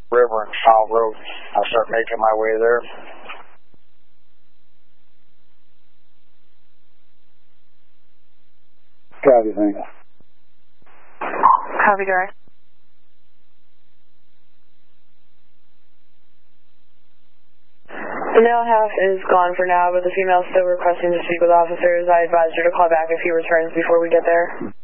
River and Shaw Road. I'll start making my way there. Copy, thanks. Copy, direct. The male half is gone for now, but the female is still requesting to speak with officers. I advise her to call back if he returns before we get there.